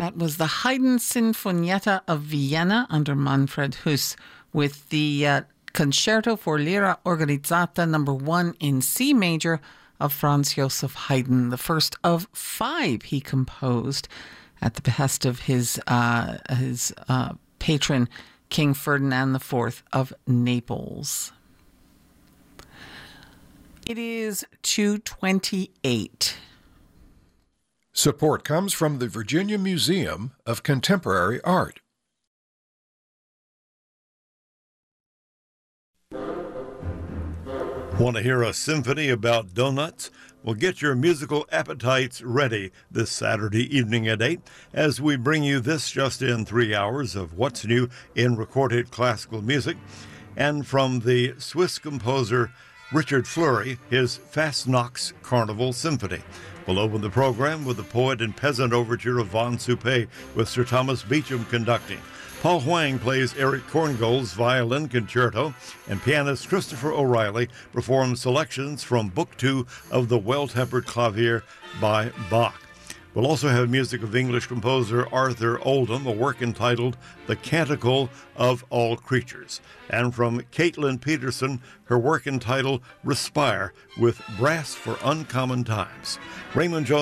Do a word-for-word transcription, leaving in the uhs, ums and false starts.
That was the Haydn Sinfonietta of Vienna under Manfred Huss with the uh, Concerto for Lira Organizzata number one in C major of Franz Joseph Haydn, the first of five he composed at the behest of his uh, his uh, patron, King Ferdinand the Fourth of Naples. It is two twenty-eight. Support comes from the Virginia Museum of Contemporary Art. Want to hear a symphony about donuts? Well, get your musical appetites ready this Saturday evening at eight as we bring you this just in three hours of what's new in recorded classical music. And from the Swiss composer Richard Fleury, his Fastnachts Carnival Symphony. We'll open the program with the poet and peasant overture of Von Suppé with Sir Thomas Beecham conducting. Paul Huang plays Eric Korngold's violin concerto, and pianist Christopher O'Reilly performs selections from Book Two of the Well-Tempered Clavier by Bach. We'll also have music of English composer Arthur Oldham, a work entitled The Canticle of All Creatures, and from Caitlin Peterson, her work entitled Respire with Brass for Uncommon Times. Raymond Jones